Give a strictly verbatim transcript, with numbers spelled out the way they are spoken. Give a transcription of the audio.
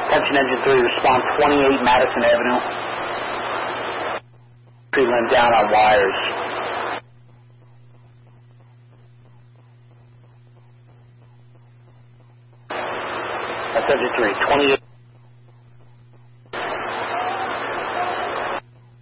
Attention Engine three, respond twenty-eight Madison Avenue. Tree limb down on wires. Attention three, twenty-eight.